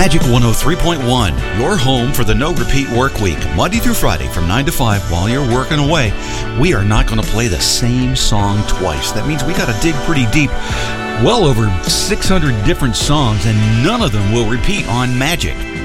Magic 103.1, your home for the no repeat work week, Monday through Friday from 9 to 5 while you're working away. We are not going to play the same song twice. That means we got to dig pretty deep. Well over 600 different songs, and none of them will repeat on Magic.